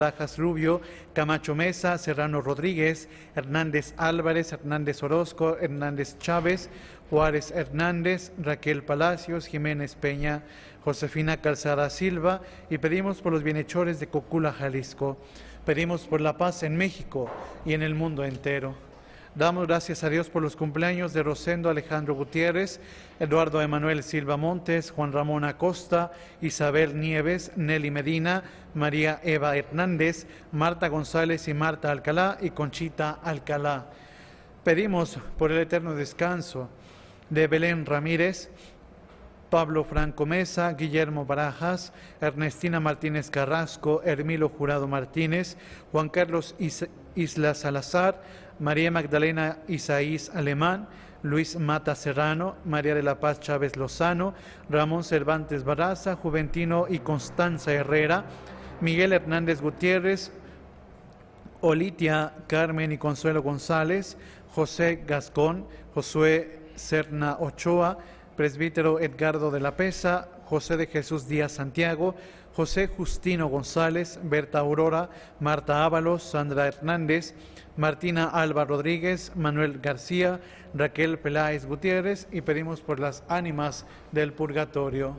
Barajas Rubio, Camacho Mesa, Serrano Rodríguez, Hernández Álvarez, Hernández Orozco, Hernández Chávez, Juárez Hernández, Raquel Palacios, Jiménez Peña, Josefina Calzada Silva, y pedimos por los bienhechores de Cocula, Jalisco. Pedimos por la paz en México y en el mundo entero. Damos gracias a Dios por los cumpleaños de Rosendo Alejandro Gutiérrez, Eduardo Emanuel Silva Montes, Juan Ramón Acosta, Isabel Nieves, Nelly Medina, María Eva Hernández, Marta González y Marta Alcalá y Conchita Alcalá. Pedimos por el eterno descanso de Belén Ramírez, Pablo Franco Mesa, Guillermo Barajas, Ernestina Martínez Carrasco, Hermilo Jurado Martínez, Juan Carlos Isla Salazar, María Magdalena Isaías Alemán, Luis Mata Serrano, María de la Paz Chávez Lozano, Ramón Cervantes Barraza, Juventino y Constanza Herrera, Miguel Hernández Gutiérrez, Olitia Carmen y Consuelo González, José Gascón, Josué Serna Ochoa, presbítero Edgardo de la Pesa, José de Jesús Díaz Santiago, José Justino González, Berta Aurora, Marta Ábalos, Sandra Hernández, Martina Alba Rodríguez, Manuel García, Raquel Peláez Gutiérrez, y pedimos por las ánimas del purgatorio.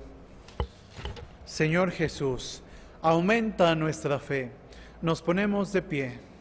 Señor Jesús, aumenta nuestra fe. Nos ponemos de pie.